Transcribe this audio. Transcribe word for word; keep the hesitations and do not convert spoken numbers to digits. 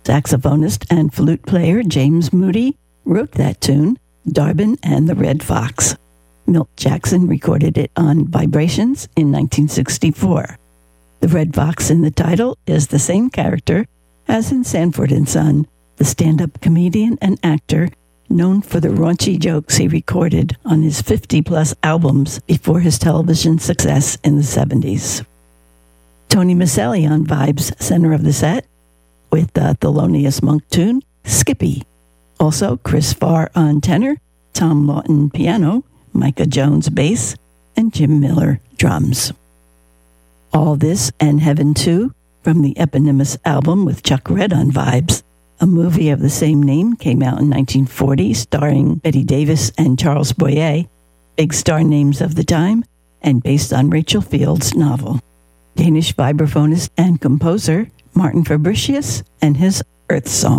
Saxophonist and flute player James Moody wrote that tune, Darbin and the Red Fox. Milt Jackson recorded it on Vibrations in nineteen sixty-four. The Red Fox in the title is the same character as in Sanford and Son, the stand-up comedian and actor known for the raunchy jokes he recorded on his fifty-plus albums before his television success in the seventies. Tony Maselli on Vibes, center of the set, with the Thelonious Monk tune, Skippy. Also, Chris Farr on tenor, Tom Lawton piano, Micah Jones bass, and Jim Miller drums. All This and Heaven two from the eponymous album with Chuck Red on Vibes. A movie of the same name came out in nineteen forty, starring Bette Davis and Charles Boyer, big star names of the time, and based on Rachel Field's novel. Danish vibraphonist and composer Martin Fabricius and his Earth Song.